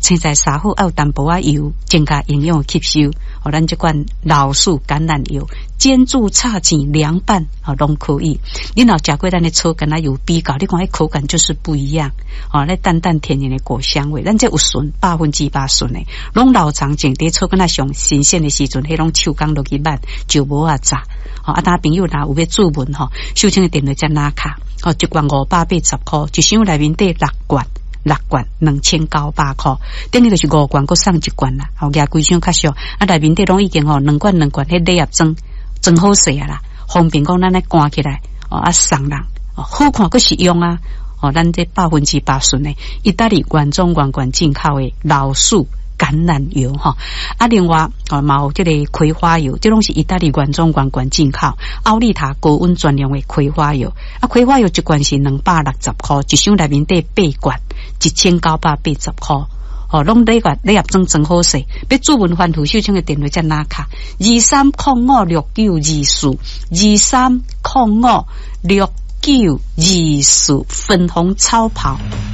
青菜沙好要有淡薄仔油，增加营养吸收。咱这款老树橄榄油煎煮炒煎凉拌拢可以。你若食过咱的草橄榄油比较，你看迄口感就是不一样。那淡淡甜甜的果香味，咱这有笋100%笋的，拢老长种在草橄榄上新鲜的时阵，迄种手工落去焖就无啊炸。大家朋友若有要注文收听的电话才拿卡，1罐580块，一箱内面底6罐2900块，等于就是5罐搁送1罐啦。加规箱较俗，内面底拢已经2罐迄礼盒装好势啊啦，方便讲咱来关起来送人好看搁实用啊。咱这100%纯的意大利原装原罐进口的老树橄榄油另外嘛有这个葵花油，这拢是意大利原装原罐进口奥利塔高温专用的葵花油葵花油一罐是260块，一箱内面底8罐1980块拢礼盒装好势。要注文番图秀清的电话才拿卡23056924，23056924，粉红超跑。